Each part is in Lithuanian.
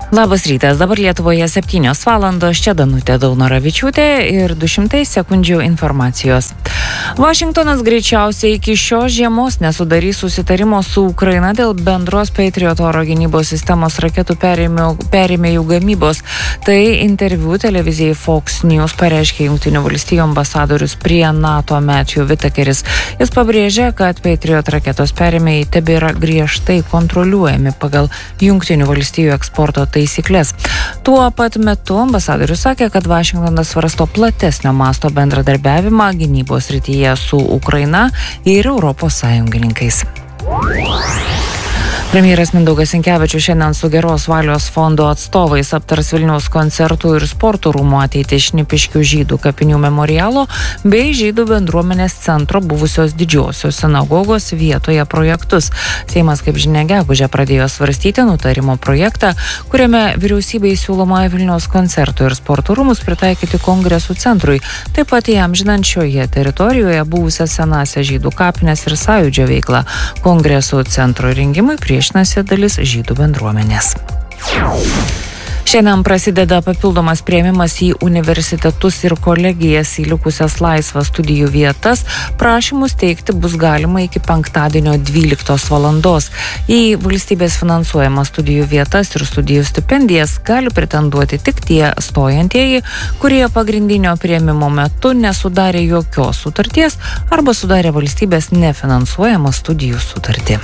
Labas rytas, dabar Lietuvoje 7 valandos, čia Danutė Daunoravičiūtė ir 200 sekundžių informacijos. Vašingtonas greičiausiai iki šios žiemos nesudarys susitarimo su Ukraina dėl bendros Patriot oro gynybos sistemos raketų perėmėjų gamybos. Tai interviu televizijai Fox News pareiškė Jungtinių valstijų ambasadorius prie NATO Matthew Whitakeris. Jis pabrėžė, kad Patriot raketos perėmėjai tebėra griežtai kontroliuojami pagal Jungtinių valstijų eksporto taisyklės. Tuo pat metu ambasadorius sakė, kad Vašingtonas svarsto platesnio masto bendradarbiavimą gynybos srityje su Ukraina ir Europos sąjungininkais. Premjeras Mindaugas Sinkevičius šiandien su Geros valios fondo atstovais aptars Vilniaus koncertų ir sporto rūmų ateitį Šnipiškių žydų kapinių memorialo bei žydų bendruomenės centro buvusios didžiosios sinagogos vietoje projektus. Seimas, kaip žinia, gegužę pradėjo svarstyti nutarimo projektą, kuriame vyriausybei siūloma Vilniaus koncertų ir sporto rūmus pritaikyti kongresų centrui, taip pat įamžinant šioje teritorijoje buvusią senąsią žydų kapines ir sąjūdžio veiklą. Kongresų centro rengimui priešinasi dalis žydų bendruomenės. Šiandien prasideda papildomas priėmimas į universitetus ir kolegijas į likusias laisvas studijų vietas. Prašymus teikti bus galima iki penktadienio 12 valandos. Į valstybės finansuojamas studijų vietas ir studijų stipendijas gali pretenduoti tik tie stojantieji, kurie pagrindinio priėmimo metu nesudarė jokios sutarties arba sudarė valstybės nefinansuojamą studijų sutartį.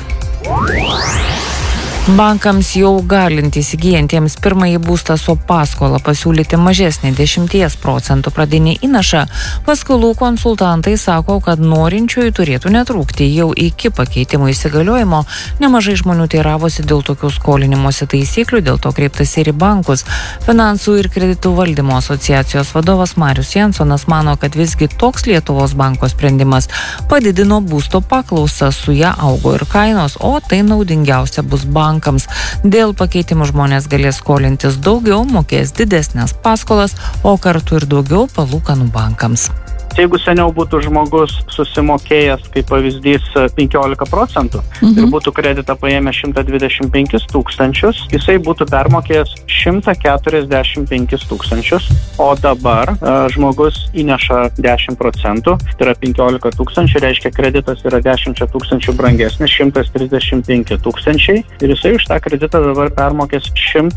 Bankams jau galint įsigijantiems pirmąjį būstą su paskola pasiūlyti mažesnį 10% pradinį įnašą, paskolų konsultantai sako, kad norinčiųjų turėtų netrūkti. Jau iki pakeitimų įsigaliojimo nemažai žmonių teiravosi dėl tokių skolinimosi taisyklių, dėl to kreiptasi ir į bankus. Finansų ir kreditų valdymo asociacijos vadovas Marius Jansonas mano, kad visgi toks Lietuvos banko sprendimas padidino būsto paklausą, su ją augo ir kainos, o tai naudingiausia bus bankams. Dėl pakeitimų žmonės galės skolintis daugiau, mokės didesnės paskolas, o kartu ir daugiau palūkanų bankams. Jeigu seniau būtų žmogus susimokėjęs, kaip pavyzdys, 15% ir būtų kreditą paėmę 125 tūkstančius, jisai būtų permokėjęs 145 tūkstančius, o dabar žmogus įneša 10%, tai yra 15 tūkstančių, reiškia kreditas yra 10 tūkstančių brangesnis, 135 tūkstančiai, ir jisai už tą kreditą dabar permokės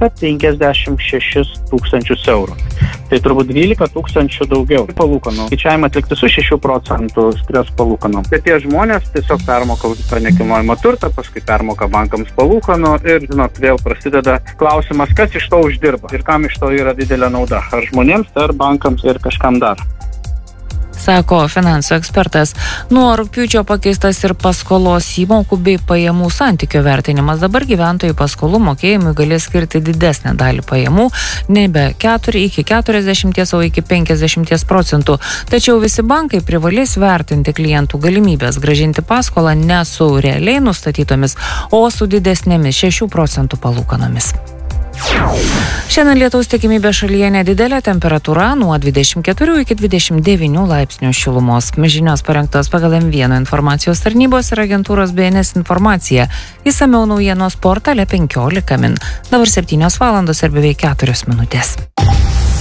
156 tūkstančius eurų. Tai turbūt 12 tūkstančių daugiau palūkanų. Skaičiavimą atlikti su 6% stres palūkanų. Bet tie žmonės tiesiog permoka už tą nekilnojamą turtą, paskui permoka bankams palūkanų ir, vėl prasideda klausimas, kas iš to uždirba ir kam iš to yra didelė nauda. Ar žmonėms, ar bankams ir kažkam dar. Sako finansų ekspertas. Nuo rugpjūčio pakeistas ir paskolos įmokų bei pajamų santykio vertinimas. Dabar gyventojai paskolų mokėjimui galės skirti didesnę dalį pajamų, nebe 4 iki 40, o iki 50%. Tačiau visi bankai privalės vertinti klientų galimybės grąžinti paskolą ne su realiai nustatytomis, o su didesnėmis 6% palūkanomis. Šiandien lietaus tikimybė šalyje nedidelė, temperatūra nuo 24 iki 29 laipsnių šilumos. Žinios parengtos pagal M1 informacijos tarnybos ir agentūros BNS informacija. Išsamiau naujienos portale 15 min. Dabar 7 valandos ir beveik 4 minutės.